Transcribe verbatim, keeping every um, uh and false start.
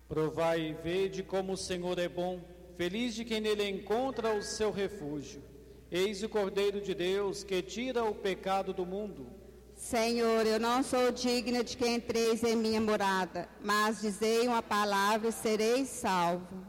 Provai e vede como o Senhor é bom, feliz de quem nele encontra o seu refúgio. Eis o Cordeiro de Deus que tira o pecado do mundo. Senhor, eu não sou digna de que entreis em minha morada, mas dizei uma palavra e sereis salvo.